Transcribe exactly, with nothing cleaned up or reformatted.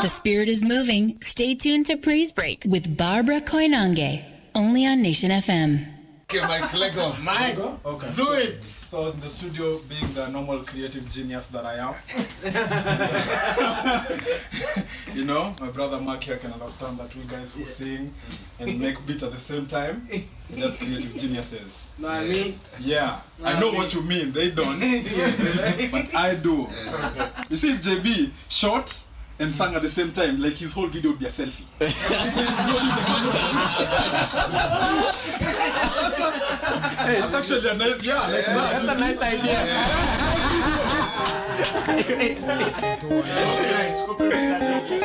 The spirit is moving. Stay tuned to Praise Break with Barbara Koinange, only on Nation F M. Okay, Mike, let go. Mike, okay. Do so, it. So I was in the studio being the normal creative genius that I am. You know, my brother Mark here can understand that we guys who sing and make beats at the same time, we're just creative geniuses. No, I mean, yeah, no, I know I mean. what you mean. They don't, but I do. You see, if J B shot and sang at the same time, like his whole video would be a selfie. that's, a, that's actually a nice, yeah, like yeah, that. that's a nice idea. Yeah.